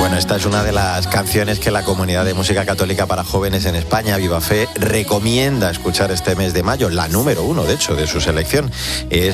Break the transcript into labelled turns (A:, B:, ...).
A: Bueno, esta es una de las canciones que la Comunidad de Música Católica para Jóvenes en España, Viva Fe, recomienda escuchar este mes de mayo. La número 1, de hecho, de su selección es